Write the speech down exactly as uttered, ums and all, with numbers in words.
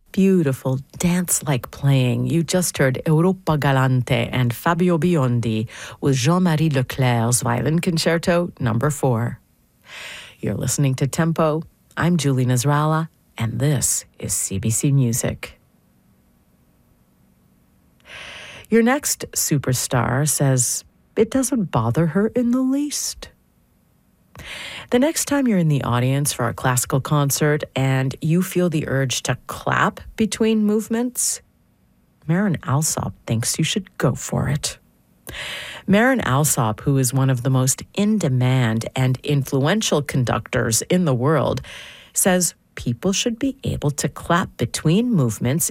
Beautiful dance-like playing. You just heard Europa Galante and Fabio Biondi with Jean-Marie Leclerc's Violin Concerto number four. You're listening to Tempo. I'm Julie Nasrallah, and this is C B C Music. Your next superstar says it doesn't bother her in the least. The next time you're in the audience for a classical concert and you feel the urge to clap between movements, Marin Alsop thinks you should go for it. Marin Alsop, who is one of the most in-demand and influential conductors in the world, says people should be able to clap between movements